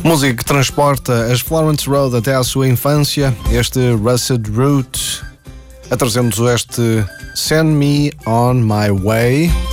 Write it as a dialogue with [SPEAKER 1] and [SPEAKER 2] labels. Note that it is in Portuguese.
[SPEAKER 1] Música que transporta as Florence Road até à sua infância, este Rusted Root, a trazer-nos este Send Me On My Way.